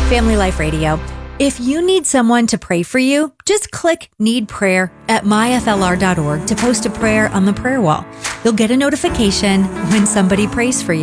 Family Life Radio. If you need someone to pray for you, just click Need Prayer at myflr.org to post a prayer on the prayer wall. You'll get a notification when somebody prays for you.